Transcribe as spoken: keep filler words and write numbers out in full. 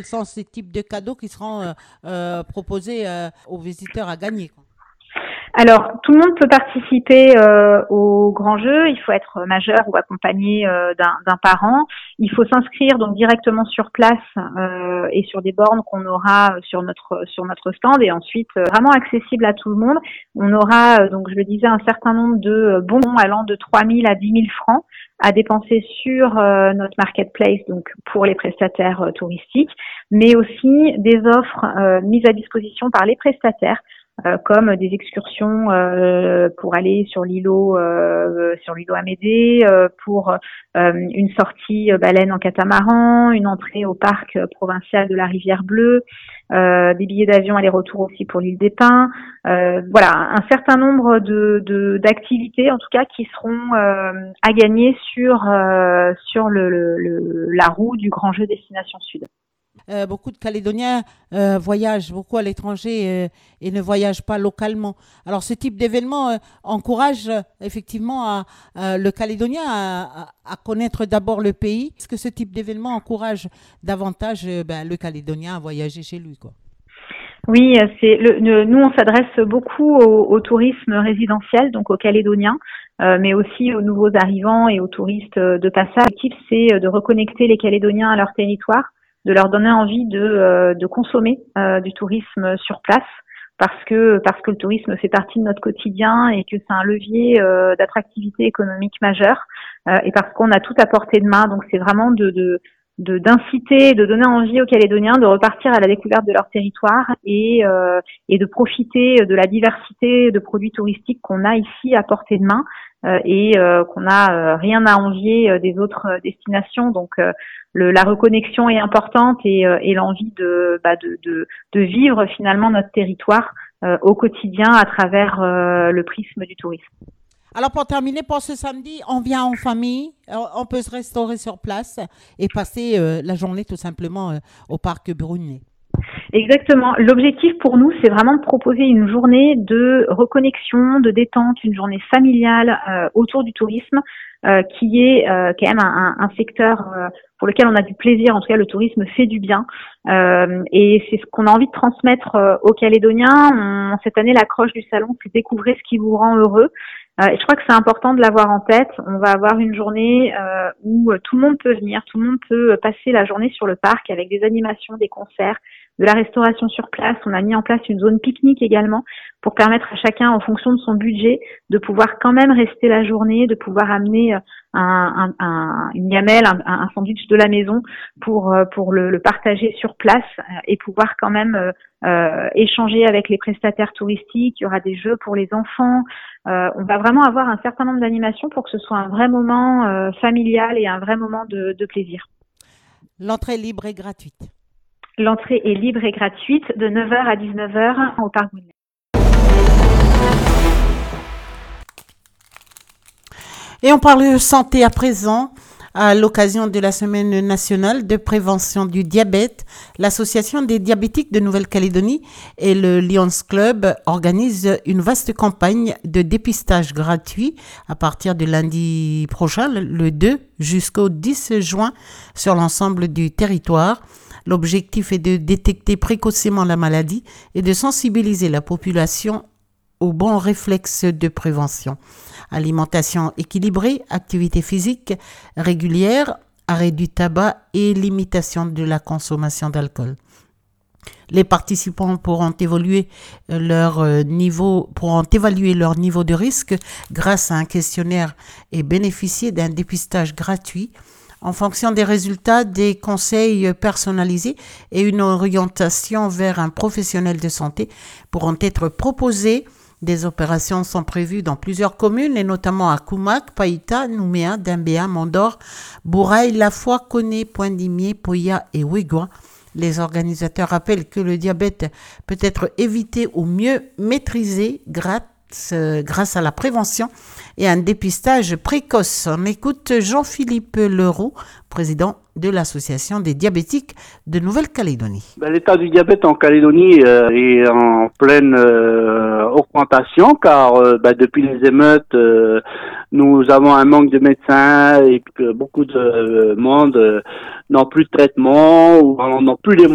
quels sont ces types de cadeaux qui seront euh, euh, proposés euh, aux visiteurs à gagner, quoi. Alors, tout le monde peut participer euh, au grand jeu. Il faut être majeur ou accompagné euh, d'un, d'un parent. Il faut s'inscrire donc directement sur place euh, et sur des bornes qu'on aura sur notre sur notre stand et ensuite euh, vraiment accessible à tout le monde. On aura euh, donc je le disais un certain nombre de bons allant de trois mille à dix mille francs à dépenser sur euh, notre marketplace donc pour les prestataires euh, touristiques, mais aussi des offres euh, mises à disposition par les prestataires. Euh, comme des excursions euh, pour aller sur l'îlot euh, sur l'îlot Amédée, euh, pour euh, une sortie baleine en catamaran, une entrée au parc provincial de la Rivière Bleue, euh, des billets d'avion aller-retour aussi pour l'île des Pins. Euh, voilà, un certain nombre de, de d'activités en tout cas qui seront euh, à gagner sur euh, sur le, le, le la roue du grand jeu Destination Sud. Euh, beaucoup de Calédoniens euh, voyagent beaucoup à l'étranger euh, et ne voyagent pas localement. Alors, ce type d'événement euh, encourage euh, effectivement à, à le Calédonien à, à, à connaître d'abord le pays. Est-ce que ce type d'événement encourage davantage euh, ben, le Calédonien à voyager chez lui, quoi? Oui, c'est le, le, nous on s'adresse beaucoup au, au tourisme résidentiel, donc aux Calédoniens, euh, mais aussi aux nouveaux arrivants et aux touristes de passage. L'objectif, c'est de reconnecter les Calédoniens à leur territoire, de leur donner envie de, euh, de consommer euh, du tourisme sur place, parce que parce que le tourisme fait partie de notre quotidien et que c'est un levier euh, d'attractivité économique majeur, euh, et parce qu'on a tout à portée de main. Donc c'est vraiment de, de de d'inciter, de donner envie aux Calédoniens de repartir à la découverte de leur territoire et euh, et de profiter de la diversité de produits touristiques qu'on a ici à portée de main euh, et euh, qu'on n'a euh, rien à envier des autres destinations. Donc euh, le, la reconnexion est importante et, euh, et l'envie de, bah de de de vivre finalement notre territoire euh, au quotidien à travers euh, le prisme du tourisme. Alors, pour terminer, pour ce samedi, on vient en famille, on peut se restaurer sur place et passer euh, la journée tout simplement euh, au parc Brunet. Exactement. L'objectif pour nous, c'est vraiment de proposer une journée de reconnexion, de détente, une journée familiale euh, autour du tourisme, euh, qui est euh, quand même un, un secteur euh, pour lequel on a du plaisir. En tout cas, le tourisme fait du bien. Euh, et c'est ce qu'on a envie de transmettre euh, aux Calédoniens. On, cette année, l'accroche du salon, c'est découvrir ce qui vous rend heureux. Euh, et je crois que c'est important de l'avoir en tête. On va avoir une journée euh, où tout le monde peut venir, tout le monde peut passer la journée sur le parc avec des animations, des concerts, de la restauration sur place. On a mis en place une zone pique-nique également pour permettre à chacun, en fonction de son budget, de pouvoir quand même rester la journée, de pouvoir amener un, un, un, une gamelle, un, un sandwich de la maison pour pour le, le partager sur place et pouvoir quand même euh, euh, échanger avec les prestataires touristiques. Il y aura des jeux pour les enfants. Euh, on va vraiment avoir un certain nombre d'animations pour que ce soit un vrai moment euh, familial et un vrai moment de, de plaisir. L'entrée libre et gratuite. L'entrée est libre et gratuite de neuf heures à dix-neuf heures au parc Brunet. Et on parle santé à présent. À l'occasion de la Semaine nationale de prévention du diabète, l'Association des diabétiques de Nouvelle-Calédonie et le Lions Club organisent une vaste campagne de dépistage gratuit à partir de lundi prochain, le deux, jusqu'au dix juin, sur l'ensemble du territoire. L'objectif est de détecter précocement la maladie et de sensibiliser la population aux bons réflexes de prévention. Alimentation équilibrée, activité physique régulière, arrêt du tabac et limitation de la consommation d'alcool. Les participants pourront évoluer leur niveau, pourront évaluer leur niveau de risque grâce à un questionnaire et bénéficier d'un dépistage gratuit. En fonction des résultats, des conseils personnalisés et une orientation vers un professionnel de santé pourront être proposés. Des opérations sont prévues dans plusieurs communes, et notamment à Koumak, Païta, Nouméa, Dembéa, Mondor, Bouraï, Lafoy, Koné, Poindimier, Poya et Ouégoua. Les organisateurs rappellent que le diabète peut être évité ou mieux maîtrisé grâce, euh, grâce à la prévention et un dépistage précoce. On écoute Jean-Philippe Leroux, président de l'Association des diabétiques de Nouvelle-Calédonie. Ben, l'état du diabète en Calédonie euh, est en pleine euh, augmentation car euh, ben, depuis les émeutes, euh, nous avons un manque de médecins et que beaucoup de euh, monde euh, n'ont plus de traitement ou n'ont plus les